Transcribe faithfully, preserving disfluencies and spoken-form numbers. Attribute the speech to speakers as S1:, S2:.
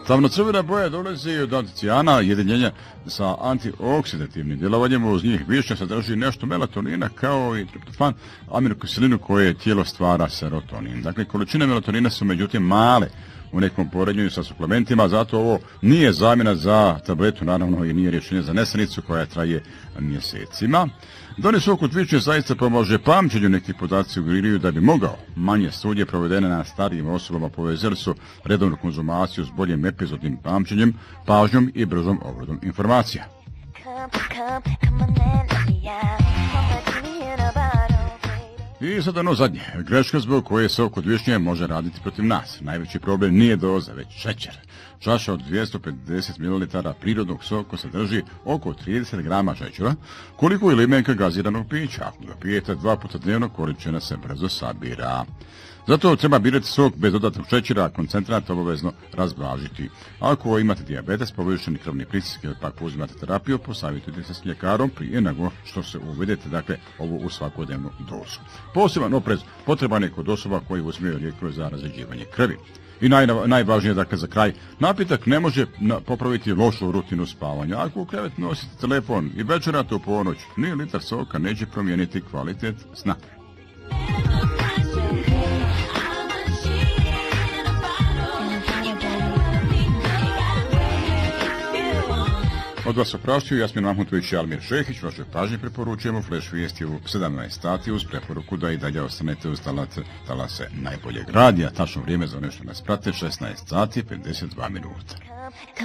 S1: Tamno-crvena boja dolazi od anticijana, jedinjenja sa antioksidativnim djelovanjem. Uz njih više sadrži nešto melatonina kao i triptofan, aminokiselinu koje tijelo stvara serotonin. Dakle, količine melatonina su međutim male u nekom poređenju sa suplementima, zato ovo nije zamjena za tabletu, naravno i nije rješenje za nesanicu koja traje mjesecima. Doni sok od višnje zaista pomože pamćenju, neki podaci sugeriraju da bi mogao. Manje studije provedene na starijim osobama povezali su redovnu konzumaciju s boljim epizodnim pamćenjem, pažnjom i brzom obradom informacija. I sad ono zadnje, greška zbog koje sok od višnje može raditi protiv nas. Najveći problem nije doza, već šećer. Čaša od dvjesto pedeset mililitara prirodnog soka sadrži oko trideset grama šećera, koliko i limenka gaziranog pića. Ako ga pijete dva puta dnevno, količina se brzo sabira. Zato treba birati sok bez dodatnog šećera, a koncentrat obavezno razblažiti. Ako imate dijabetes, povišeni krvni pritisak ili pak uzimate terapiju, posavjetujte se s ljekarom prije nego što se uvedete, dakle, ovo u svakodnevnu dozu. Poseban oprez potreban je kod osoba koji uzimaju lijekove za razređivanje krvi. I naj, najvažnije, dakle, za kraj, napitak ne može na, popraviti lošu rutinu spavanja. Ako u krevet nosite telefon i večerate u ponoć, ni litar soka neće promijeniti kvalitet sna. Od vas oprašćuju Jasmin Mahmutović i Almir Šehić. Vašoj pažnji preporučujemo Flash vijesti u sedamnaest sati uz preporuku da i dalje ostanete uz talase najboljeg radija. Tačno vrijeme za ono što nas prate, šesnaest sati, pedeset dva minuta.